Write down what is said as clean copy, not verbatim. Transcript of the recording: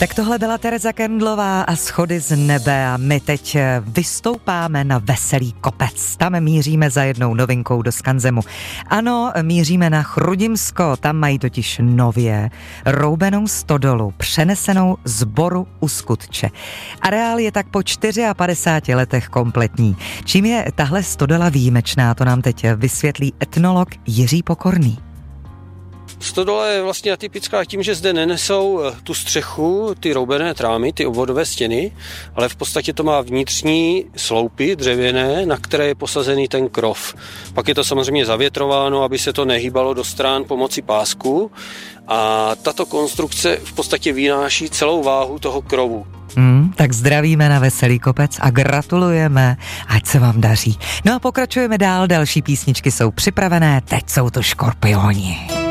Tak tohle byla Tereza Kendlová a Schody z nebe a my teď vystoupáme na Veselý kopec. Tam míříme za jednou novinkou do Skanzemu. Ano, míříme na Chrudimsko, tam mají totiž nově roubenou stodolu, přenesenou z boru u Skutče. Areál je tak po 54 letech kompletní. Čím je tahle stodola výjimečná, to nám teď vysvětlí etnolog Jiří Pokorný. Stodola je vlastně atypická tím, že zde nenesou tu střechu, ty roubené trámy, ty obvodové stěny, ale v podstatě to má vnitřní sloupy dřevěné, na které je posazený ten krov. Pak je to samozřejmě zavětrováno, aby se to nehýbalo do stran pomocí pásku a tato konstrukce v podstatě vynáší celou váhu toho krovu. Tak zdravíme na Veselý kopec a gratulujeme, ať se vám daří. No a pokračujeme dál, další písničky jsou připravené, teď jsou to Škorpioni.